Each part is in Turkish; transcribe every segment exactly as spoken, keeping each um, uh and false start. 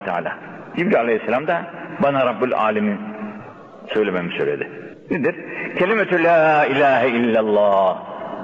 Teala. Cibril Aleyhisselam da bana Rabbül Alemin söylememi söyledi. Nedir? Kelimetü la ilahe illallah.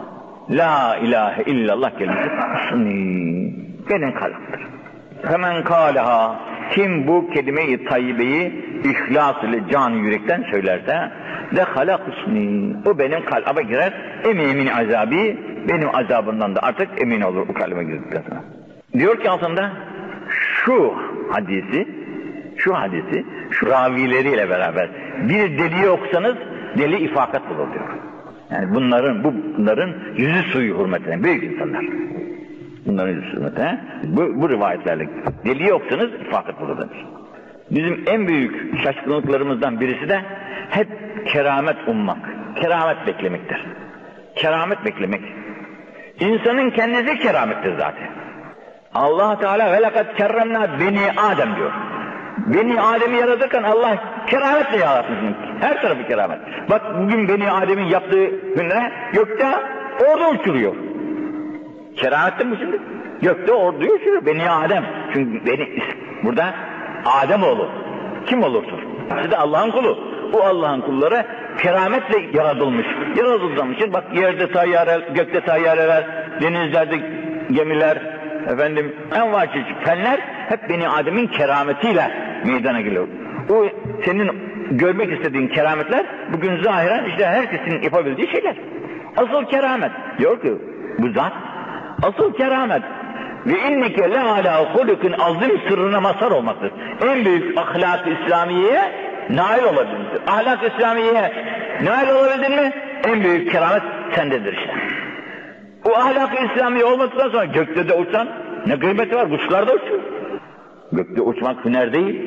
La ilahe illallah kelimesi husni. Benim kalbimdir. Hemen kâleha. Kim bu kelime-i tayyibeyi ihlas ile can yürekten söylerse dehale husni. O benim kalbime girer. Emin azabi. Benim azabından da artık emin olur o kalbime girdikten sonra. Diyor ki aslında şu hadisi, şu hadisi, şu ravileriyle beraber bir deliği okusanız deli ifakat bulur diyor. Yani bunların, bu, bunların yüzü suyu hürmetine, büyük insanlar. Bunların yüzü suyu hürmetine, bu, bu rivayetlerle deliği okusanız ifakat bulur demiş. Bizim en büyük şaşkınlıklarımızdan birisi de hep keramet ummak, keramet beklemektir. Keramet beklemek. İnsanın kendisi keramettir zaten. Allah Teala ve lekad kerremna beni Adem diyor. Beni Adem'i yaratırken Allah kerametle yaratmış. Her tarafı keramet. Bak bugün Beni Adem'in yaptığı hüner gökte ordu uçuruyor. Keramet mi şimdi? Gökte ordu uçuruyor. Beni Adem. Çünkü beni burada Adem oğlu. Kim olursun? İşte Allah'ın kulu. Bu Allah'ın kulları kerametle yaratılmış. Yaratılmış için bak yerde tayyare, gökte tayyareler, denizlerde gemiler, efendim en vacip fenler hep Beni Adem'in kerametiyle meydana geliyor. O senin görmek istediğin kerametler bugün zahiren işte herkesin yapabildiği şeyler. Asıl keramet diyor ki bu zat asıl keramet ve inneke la ala hulukun azim sırrına mazhar olmaktır. En büyük ahlak-ı İslamiye'ye nail olabilirsin. Ahlak-ı İslamiye'ye nail olabildin mi? En büyük keramet sendedir işte. O ahlak-ı İslamiye olmadıktan sonra gökte de uçsan ne kıymeti var? Kuşlar da uçuyor. Gökte uçmak hüner değil.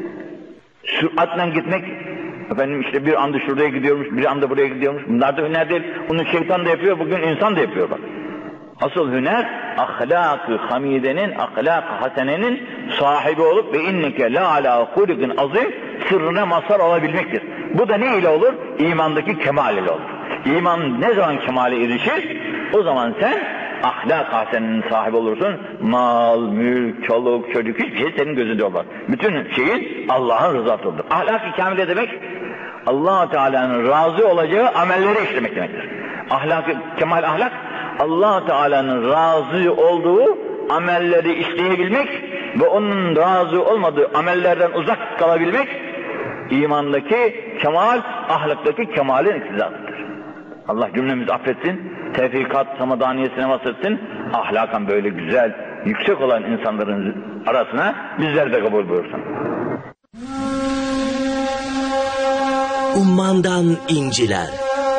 Süratle gitmek, efendim işte bir anda şuraya gidiyormuş, bir anda buraya gidiyormuş. Bunlar da hüner değil. Onu şeytan da yapıyor, bugün insan da yapıyor bak. Asıl hüner ahlak-ı hamidenin, ahlak-ı hasenenin sahibi olup ve inneke la ala hulukin azim sırrına mazhar olabilmektir. Bu da ne ile olur? İmandaki kemal ile olur. İman ne zaman kemale erişir? O zaman sen ahlak hasenenin sahibi olursun. Mal, mülk, çoluk, çocuk hiçbir şey senin gözünde olmaz. Bütün şeyin Allah'ın rızası olur. Ahlak-ı kamile demek Allah Teala'nın razı olacağı amelleri işlemek demektir. Ahlak-ı kemal ahlak Allah Teala'nın razı olduğu amelleri işleyebilmek ve onun razı olmadığı amellerden uzak kalabilmek imandaki kemal, ahlaktaki kemalin iktizatıdır. Allah cümlemizi affetsin, tevfikat samadaniyesine vasıfsın, ahlakan böyle güzel, yüksek olan insanların arasına bizleri de kabul buyursun. Ummandan inciler.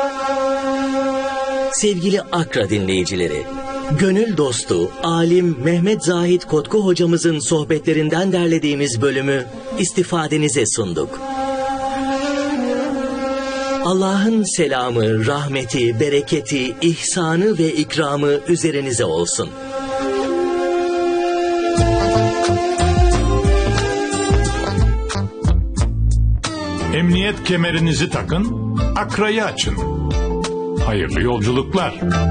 Sevgili Akra dinleyicileri, gönül dostu, alim Mehmet Zahid Kotku hocamızın sohbetlerinden derlediğimiz bölümü istifadenize sunduk. Allah'ın selamı, rahmeti, bereketi, ihsanı ve ikramı üzerinize olsun. Emniyet kemerinizi takın, Akra'yı açın. Hayırlı yolculuklar.